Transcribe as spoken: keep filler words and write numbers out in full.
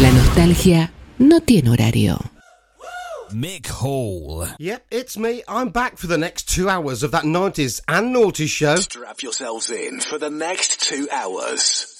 La nostalgia no tiene horario. Mick Hall. Yep, it's me. I'm back for the next two hours of that nineties and noughties show. Strap yourselves in for the next two hours